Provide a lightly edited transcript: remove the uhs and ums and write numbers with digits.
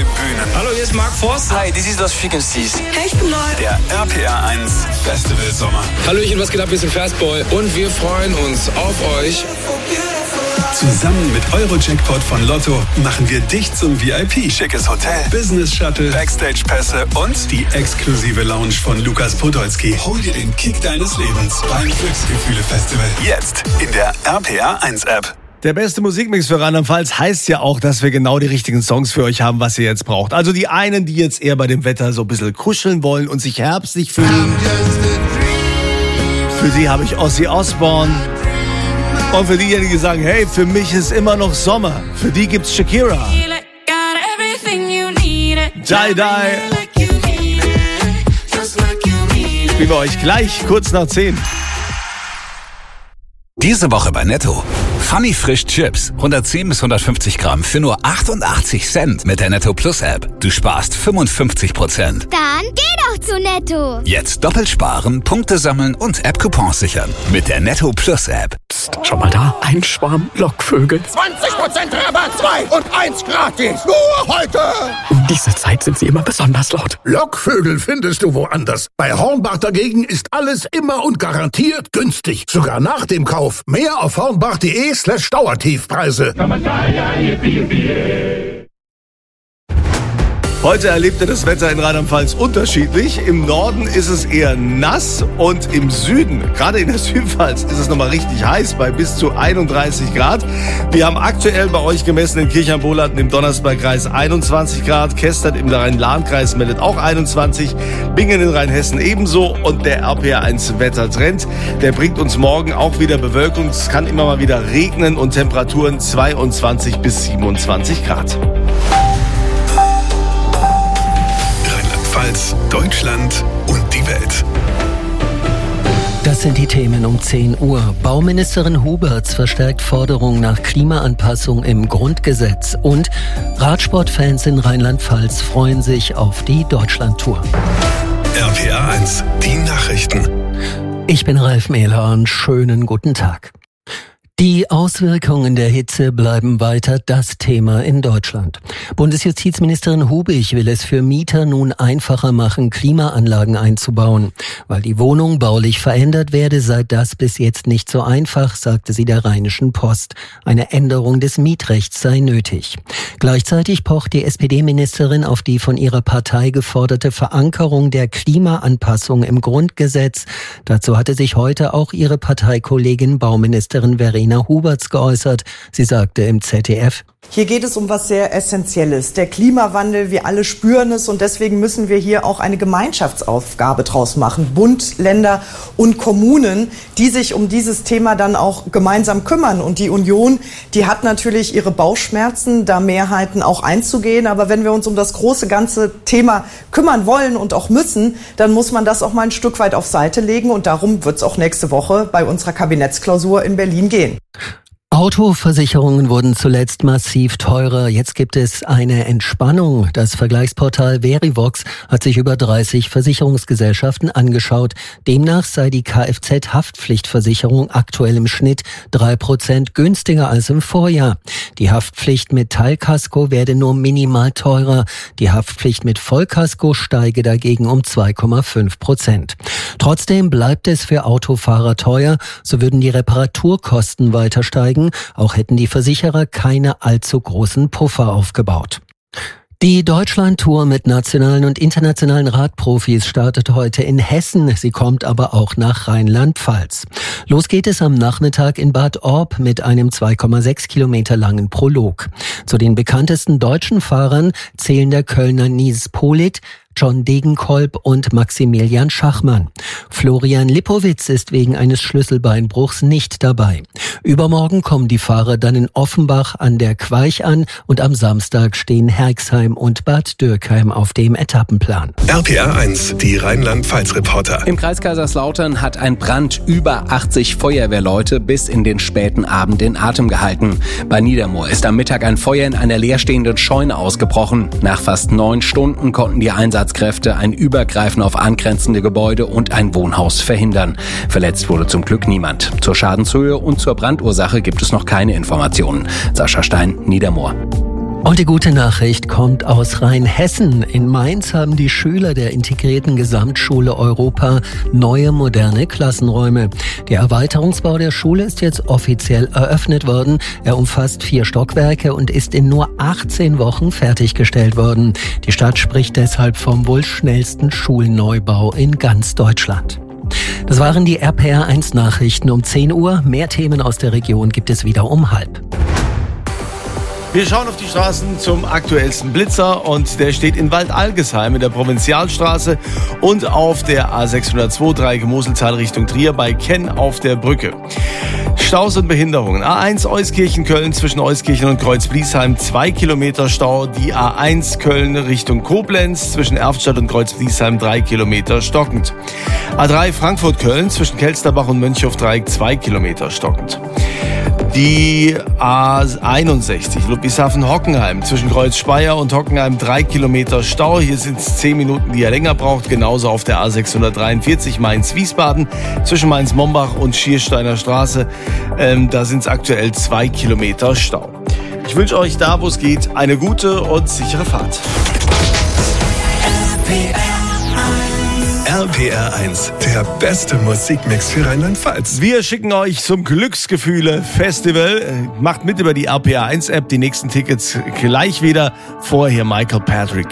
Bühnen. Hallo, hier ist Mark Forster. Hi, this is Lost Frequencies. Hey, ich bin neu. Der RPR 1 Festival Sommer. Hallöchen, was geht ab? Wir sind Fastboy und wir freuen uns auf euch. Zusammen mit Eurojackpot von Lotto machen wir dich zum VIP. Schickes Hotel, Business Shuttle, Backstage-Pässe und die exklusive Lounge von Lukas Podolski. Hol dir den Kick deines Lebens beim Glücksgefühle-Festival. Jetzt in der RPR 1 App. Der beste Musikmix für Rheinland-Pfalz heißt ja auch, dass wir genau die richtigen Songs für euch haben, was ihr jetzt braucht. Also die einen, die jetzt eher bei dem Wetter so ein bisschen kuscheln wollen und sich herbstlich fühlen. Für die habe ich Ozzy Osbourne. Und für diejenigen, die sagen, hey, für mich ist immer noch Sommer. Für die gibt's Shakira. Die Die. Spielen wir euch gleich kurz nach 10. Diese Woche bei Netto. Funny Frisch Chips, 110 bis 150 Gramm für nur 88 Cent mit der Netto Plus App. Du sparst 55%. Dann geh doch zu Netto. Jetzt doppelt sparen, Punkte sammeln und App-Coupons sichern mit der Netto Plus App. Psst, schau mal da, ein Schwarm Lockvögel. 20% Rabatt, 2 und 1 gratis. Nur heute. Um diese Zeit sind sie immer besonders laut. Lockvögel findest du woanders. Bei Hornbach dagegen ist alles immer und garantiert günstig. Sogar nach dem Kauf. Mehr auf hornbach.de/Dauertiefpreise. Heute erlebt ihr das Wetter in Rheinland-Pfalz unterschiedlich. Im Norden ist es eher nass und im Süden, gerade in der Südpfalz, ist es nochmal richtig heiß bei bis zu 31 Grad. Wir haben aktuell bei euch gemessen in Kirchheim-Bohlatten im Donnersbergkreis 21 Grad. Kestert im Rhein-Lahn-Kreis meldet auch 21. Bingen in Rheinhessen ebenso. Und der RPR1 Wettertrend, der bringt uns morgen auch wieder Bewölkung. Es kann immer mal wieder regnen und Temperaturen 22 bis 27 Grad. Deutschland und die Welt. Das sind die Themen um 10 Uhr. Bauministerin Huberts verstärkt Forderungen nach Klimaanpassung im Grundgesetz. Und Radsportfans in Rheinland-Pfalz freuen sich auf die Deutschlandtour. RPR 1, die Nachrichten. Ich bin Ralf Mehler und schönen guten Tag. Die Auswirkungen der Hitze bleiben weiter das Thema in Deutschland. Bundesjustizministerin Hubig will es für Mieter nun einfacher machen, Klimaanlagen einzubauen. Weil die Wohnung baulich verändert werde, sei das bis jetzt nicht so einfach, sagte sie der Rheinischen Post. Eine Änderung des Mietrechts sei nötig. Gleichzeitig pocht die SPD-Ministerin auf die von ihrer Partei geforderte Verankerung der Klimaanpassung im Grundgesetz. Dazu hatte sich heute auch ihre Parteikollegin Bauministerin Verena Huberts geäußert. Sie sagte im ZDF: Hier geht es um was sehr Essentielles. Der Klimawandel, wir alle spüren es und deswegen müssen wir hier auch eine Gemeinschaftsaufgabe draus machen. Bund, Länder und Kommunen, die sich um dieses Thema dann auch gemeinsam kümmern. Und die Union, die hat natürlich ihre Bauchschmerzen, da Mehrheiten auch einzugehen. Aber wenn wir uns um das große ganze Thema kümmern wollen und auch müssen, dann muss man das auch mal ein Stück weit auf Seite legen. Und darum wird es auch nächste Woche bei unserer Kabinettsklausur in Berlin gehen. Autoversicherungen wurden zuletzt massiv teurer. Jetzt gibt es eine Entspannung. Das Vergleichsportal Verivox hat sich über 30 Versicherungsgesellschaften angeschaut. Demnach sei die Kfz-Haftpflichtversicherung aktuell im Schnitt 3% günstiger als im Vorjahr. Die Haftpflicht mit Teilkasko werde nur minimal teurer. Die Haftpflicht mit Vollkasko steige dagegen um 2,5%. Trotzdem bleibt es für Autofahrer teuer. So würden die Reparaturkosten weiter steigen. Auch hätten die Versicherer keine allzu großen Puffer aufgebaut. Die Deutschlandtour mit nationalen und internationalen Radprofis startet heute in Hessen. Sie kommt aber auch nach Rheinland-Pfalz. Los geht es am Nachmittag in Bad Orb mit einem 2,6 Kilometer langen Prolog. Zu den bekanntesten deutschen Fahrern zählen der Kölner Nies Politt, John Degenkolb und Maximilian Schachmann. Florian Lipowitz ist wegen eines Schlüsselbeinbruchs nicht dabei. Übermorgen kommen die Fahrer dann in Offenbach an der Queich an und am Samstag stehen Herxheim und Bad Dürkheim auf dem Etappenplan. RPR 1, die Rheinland-Pfalz-Reporter. Im Kreis Kaiserslautern hat ein Brand über 80 Feuerwehrleute bis in den späten Abend in Atem gehalten. Bei Niedermoor ist am Mittag ein Feuer in einer leerstehenden Scheune ausgebrochen. Nach fast 9 Stunden konnten die Einsatzkräfte ein Übergreifen auf angrenzende Gebäude und ein Wohnhaus verhindern. Verletzt wurde zum Glück niemand. Zur Schadenshöhe und zur Brandursache gibt es noch keine Informationen. Sascha Stein, Niedermoor. Und die gute Nachricht kommt aus Rheinhessen. In Mainz haben die Schüler der integrierten Gesamtschule Europa neue moderne Klassenräume. Der Erweiterungsbau der Schule ist jetzt offiziell eröffnet worden. Er umfasst 4 Stockwerke und ist in nur 18 Wochen fertiggestellt worden. Die Stadt spricht deshalb vom wohl schnellsten Schulneubau in ganz Deutschland. Das waren die RPR1 Nachrichten um 10 Uhr. Mehr Themen aus der Region gibt es wieder um 12:30. Wir schauen auf die Straßen zum aktuellsten Blitzer und der steht in Waldalgesheim in der Provinzialstraße und auf der A602 Dreieck-Moseltal Richtung Trier bei Kenn auf der Brücke. Staus und Behinderungen. A1 Euskirchen-Köln zwischen Euskirchen und Kreuzbliesheim 2 Kilometer Stau. Die A1 Köln Richtung Koblenz zwischen Erftstadt und Kreuzbliesheim 3 Kilometer stockend. A3 Frankfurt-Köln zwischen Kelsterbach und Mönchhof-Dreieck 2 Kilometer stockend. Die A61 Ludwigshafen-Hockenheim zwischen Kreuz-Speyer und Hockenheim 3 Kilometer Stau. Hier sind es 10 Minuten, die er länger braucht. Genauso auf der A643 Mainz-Wiesbaden zwischen Mainz-Mombach und Schiersteiner Straße. Da sind es aktuell 2 Kilometer Stau. Ich wünsche euch da, wo es geht, eine gute und sichere Fahrt. RPR1, der beste Musikmix für Rheinland-Pfalz. Wir schicken euch zum Glücksgefühle-Festival. Macht mit über die RPR1-App. Die nächsten Tickets gleich wieder. Vorher Michael Patrick.